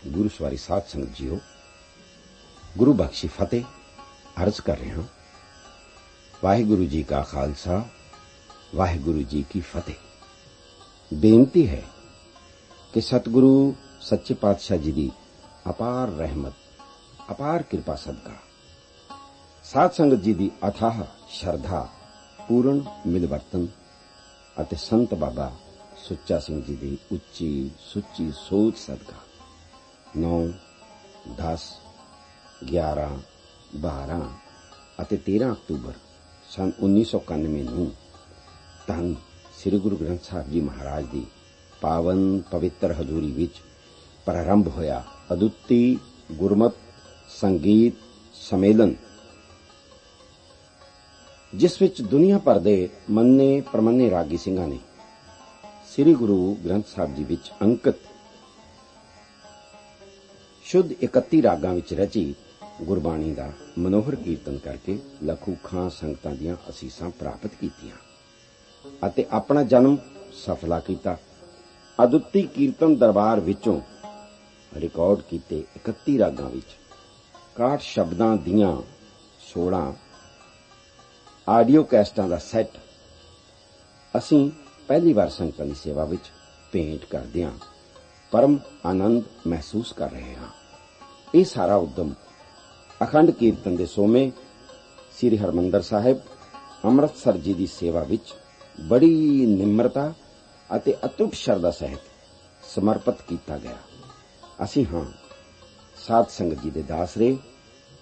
गुरु सवारी साध संगत जीओ, गुरु बख्शी फतेह अर्ज कर रहा। वाहिगुरु जी का खालसा, वाहिगुरु जी की फतेह। बेनती है कि सतगुरु सच्चे पातशाह जी की अपार रहमत, अपार कृपा सदका साध संगत जी की अथाह श्रद्धा, पूर्ण मिलवर्तन ਅਤੇ संत बाबा सुच्चा सिंह जी की उच्ची सुच्ची सोच सदका 9, 10, 11, 12 ਅਤੇ 13 अक्तूबर सन 1991 ਨੂੰ ਧੰਨ ਸ੍ਰੀ ਗੁਰੂ ਗ੍ਰੰਥ ਸਾਹਿਬ ਜੀ ਮਹਾਰਾਜ ਦੀ ਪਾਵਨ ਪਵਿੱਤਰ ਹਜ਼ੂਰੀ ਵਿੱਚ ਪ੍ਰਾਰੰਭ ਹੋਇਆ ਅਦੁੱਤੀ ਗੁਰਮਤ ਸੰਗੀਤ ਸੰਮੇਲਨ, ਜਿਸ ਵਿੱਚ ਦੁਨੀਆ ਭਰ ਦੇ ਮੰਨੇ ਪ੍ਰਮੰਨੇ ਰਾਗੀ ਸਿੰਘਾਂ ਨੇ ਸ੍ਰੀ ਗੁਰੂ ਗ੍ਰੰਥ ਸਾਹਿਬ ਜੀ ਵਿੱਚ ਅੰਕਿਤ ਸ਼ੁੱਧ 31 ਰਾਗਾਂ ਵਿੱਚ ਰਚੀ ਗੁਰਬਾਣੀ ਦਾ ਮਨੋਹਰ ਕੀਰਤਨ ਕਰਕੇ ਲੱਖਾਂ ਸੰਗਤਾਂ ਦੀਆਂ ਅਸੀਸਾਂ ਪ੍ਰਾਪਤ ਕੀਤੀਆਂ ਅਤੇ ਆਪਣਾ ਜਨਮ ਸਫਲਾ ਕੀਤਾ। ਅਦੁੱਤੀ ਕੀਰਤਨ ਦਰਬਾਰ ਵਿੱਚੋਂ ਰਿਕਾਰਡ ਕੀਤੇ 31 ਰਾਗਾਂ ਵਿੱਚ 61 ਸ਼ਬਦਾਂ ਦੀਆਂ 16 ਆਡੀਓ ਕੈਸਟਾਂ ਦਾ ਸੈੱਟ ਅਸੀਂ ਪਹਿਲੀ ਵਾਰ ਸੰਗਤਾਂ ਦੀ ਸੇਵਾ ਵਿੱਚ ਭੇਂਟ ਕਰਦਿਆਂ ਪਰਮ ਆਨੰਦ ਮਹਿਸੂਸ ਕਰ ਰਹੇ ਹਾਂ। ਇਹ ਸਾਰਾ ਉਦਮ ਅਖੰਡ ਕੀਰਤਨ ਦੇ ਸੋਮੇ ਸ੍ਰੀ ਹਰਿਮੰਦਰ ਸਾਹਿਬ ਅੰਮ੍ਰਿਤਸਰ ਜੀ ਦੀ ਸੇਵਾ ਵਿੱਚ ਬੜੀ ਨਿਮਰਤਾ ਅਤੇ ਅਟੁੱਟ ਸ਼ਰਧਾ ਸਹਿਤ ਸਮਰਪਿਤ ਕੀਤਾ ਗਿਆ। ਅਸੀਂ ਹਾਂ ਸਾਧ ਸੰਗਤ ਜੀ ਦੇ ਦਾਸਰੇ,